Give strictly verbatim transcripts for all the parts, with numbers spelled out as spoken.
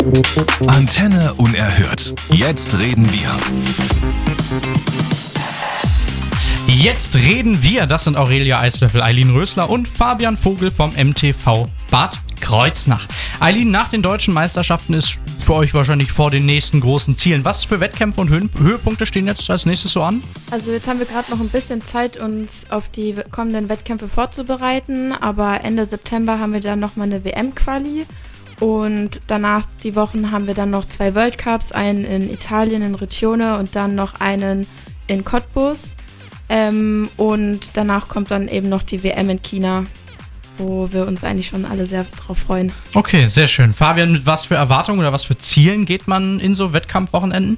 Antenne unerhört. Jetzt reden wir. Jetzt reden wir. Das sind Aurelia Eislöffel, Eileen Rösler und Fabian Vogel vom M T V Bad Kreuznach. Eileen, nach den deutschen Meisterschaften ist für euch wahrscheinlich vor den nächsten großen Zielen. Was für Wettkämpfe und Höhen- Höhepunkte stehen jetzt als nächstes so an? Also jetzt haben wir gerade noch ein bisschen Zeit, uns auf die kommenden Wettkämpfe vorzubereiten, aber Ende September haben wir dann nochmal eine W M-Quali und danach die Wochen haben wir dann noch zwei World Cups, einen in Italien, in Riccione und dann noch einen in Cottbus. Ähm, und danach kommt dann eben noch die W M in China, wo wir uns eigentlich schon alle sehr drauf freuen. Okay, sehr schön. Fabian, mit was für Erwartungen oder was für Zielen geht man in so Wettkampfwochenenden?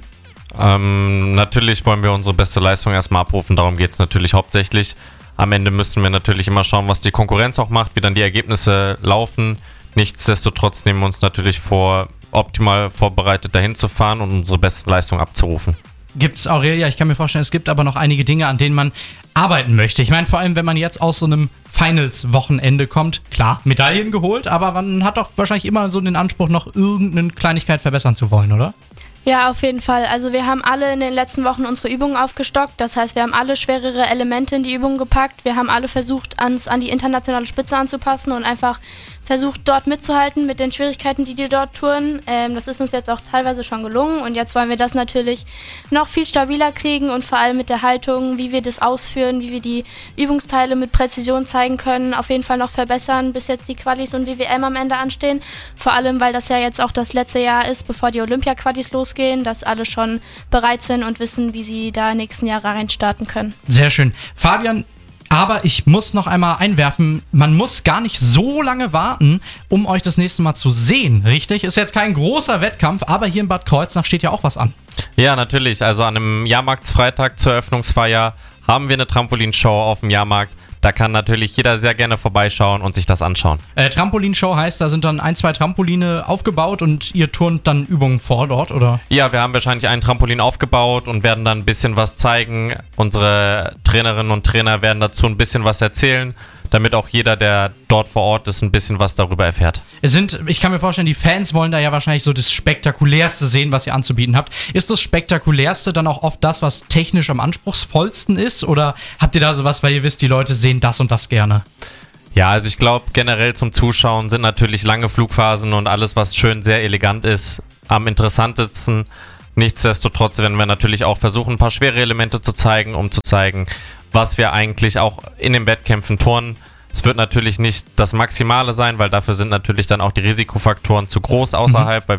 Ähm, natürlich wollen wir unsere beste Leistung erstmal abrufen, darum geht es natürlich hauptsächlich. Am Ende müssen wir natürlich immer schauen, was die Konkurrenz auch macht, wie dann die Ergebnisse laufen. Nichtsdestotrotz nehmen wir uns natürlich vor, optimal vorbereitet dahin zu fahren und unsere beste Leistung abzurufen. Gibt's, Aurelia, ich kann mir vorstellen, es gibt aber noch einige Dinge, an denen man arbeiten möchte. Ich meine, vor allem, wenn man jetzt aus so einem Finals-Wochenende kommt, klar, Medaillen geholt, aber man hat doch wahrscheinlich immer so den Anspruch, noch irgendeine Kleinigkeit verbessern zu wollen, oder? Ja, auf jeden Fall. Also wir haben alle in den letzten Wochen unsere Übungen aufgestockt. Das heißt, wir haben alle schwerere Elemente in die Übungen gepackt. Wir haben alle versucht, ans, an die internationale Spitze anzupassen und einfach versucht, dort mitzuhalten mit den Schwierigkeiten, die die dort touren. Ähm, das ist uns jetzt auch teilweise schon gelungen und jetzt wollen wir das natürlich noch viel stabiler kriegen und vor allem mit der Haltung, wie wir das ausführen, wie wir die Übungsteile mit Präzision zeigen können, auf jeden Fall noch verbessern, bis jetzt die Qualis und die W M am Ende anstehen. Vor allem, weil das ja jetzt auch das letzte Jahr ist, bevor die Olympia-Qualis losgehen, dass alle schon bereit sind und wissen, wie sie da nächsten Jahre reinstarten können. Sehr schön. Fabian, aber ich muss noch einmal einwerfen, man muss gar nicht so lange warten, um euch das nächste Mal zu sehen, richtig? Ist jetzt kein großer Wettkampf, aber hier in Bad Kreuznach steht ja auch was an. Ja, natürlich. Also an einem Jahrmarktsfreitag zur Eröffnungsfeier haben wir eine Trampolinshow auf dem Jahrmarkt. Da kann natürlich jeder sehr gerne vorbeischauen und sich das anschauen. Äh, Trampolinshow heißt, da sind dann ein, zwei Trampoline aufgebaut und ihr turnt dann Übungen vor dort, oder? Ja, wir haben wahrscheinlich ein Trampolin aufgebaut und werden dann ein bisschen was zeigen. Unsere Trainerinnen und Trainer werden dazu ein bisschen was erzählen, damit auch jeder, der dort vor Ort ist, ein bisschen was darüber erfährt. Es sind, ich kann mir vorstellen, die Fans wollen da ja wahrscheinlich so das Spektakulärste sehen, was ihr anzubieten habt. Ist das Spektakulärste dann auch oft das, was technisch am anspruchsvollsten ist? Oder habt ihr da sowas, weil ihr wisst, die Leute sehen das und das gerne? Ja, also ich glaube, generell zum Zuschauen sind natürlich lange Flugphasen und alles, was schön sehr elegant ist, am interessantesten. Nichtsdestotrotz werden wir natürlich auch versuchen, ein paar schwere Elemente zu zeigen, um zu zeigen, was wir eigentlich auch in den Wettkämpfen turnen. Es wird natürlich nicht das Maximale sein, weil dafür sind natürlich dann auch die Risikofaktoren zu groß außerhalb, mhm. weil